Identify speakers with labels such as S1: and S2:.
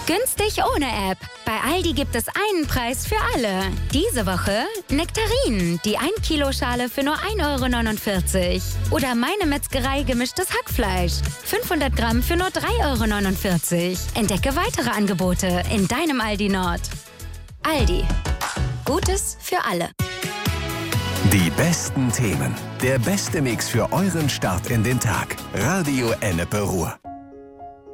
S1: Günstig ohne App. Bei Aldi gibt es einen Preis für alle. Diese Woche Nektarinen, die 1 Kilo Schale für nur 1,49 €. Oder Meine Metzgerei gemischtes Hackfleisch. 500 Gramm für nur 3,49 €. Entdecke weitere Angebote in deinem Aldi Nord. Aldi. Gutes für alle.
S2: Die besten Themen. Der beste Mix für euren Start in den Tag. Radio Ennepe Ruhr.